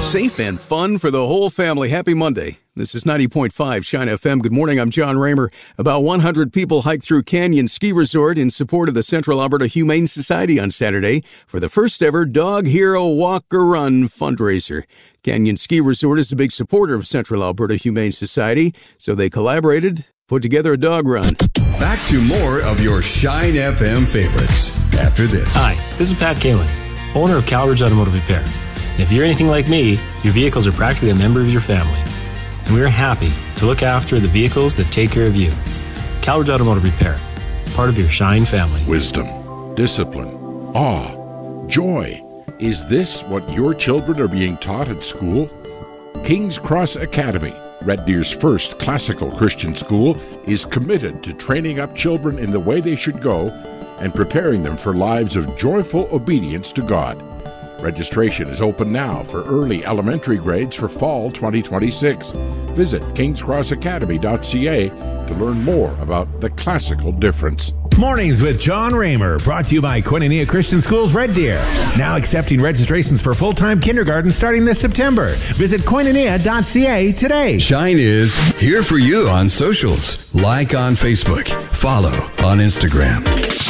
Safe and fun for the whole family. Happy Monday. This is 90.5 Shine FM. Good morning. I'm John Raymer. About 100 people hiked through Canyon Ski Resort in support of the Central Alberta Humane Society on Saturday for the first ever Dog Hero Walk or Run fundraiser. Canyon Ski Resort is a big supporter of Central Alberta Humane Society, so they collaborated, put together a dog run. Back to more of your Shine FM favorites after this. Hi, this is Pat Kalin, owner of Calridge Automotive Repair. And if you're anything like me, your vehicles are practically a member of your family. And we are happy to look after the vehicles that take care of you. Calridge Automotive Repair, part of your Shine family. Wisdom, discipline, awe, joy. Is this what your children are being taught at school? King's Cross Academy, Red Deer's first classical Christian school, is committed to training up children in the way they should go and preparing them for lives of joyful obedience to God. Registration is open now for early elementary grades for fall 2026. Visit kingscrossacademy.ca to learn more about the classical difference. Mornings with John Raymer, brought to you by Koinonia Christian Schools Red Deer. Now accepting registrations for full-time kindergarten starting this September. Visit koinonia.ca today. Shine is here for you on socials. Like on Facebook. Follow on Instagram.